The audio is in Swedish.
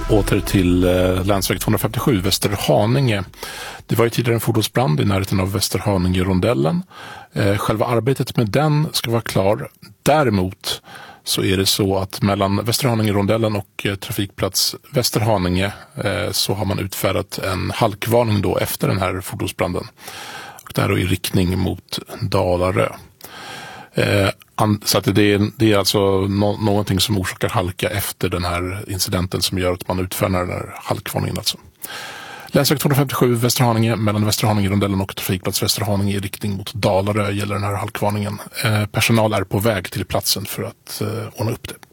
Åter till länsväg 257 Västerhaninge. Det var ju tidigare en fordonsbrand i närheten av Västerhaninge-rondellen. Själva arbetet med den ska vara klar. Däremot så är det så att mellan Västerhaninge-rondellen och trafikplats Västerhaninge så har man utfärdat en halkvarning då efter den här fordonsbranden. Och det här då i riktning mot Dalarö. Så att det är alltså någonting som orsakar halka efter den här incidenten som gör att man utfärdar den här halkvarningen alltså. Länsväg 257 Västerhaninge mellan Västerhaninge-rondellen och trafikplats Västerhaninge i riktning mot Dalarö gäller den här halkvarningen. Personal är på väg till platsen för att ordna upp det.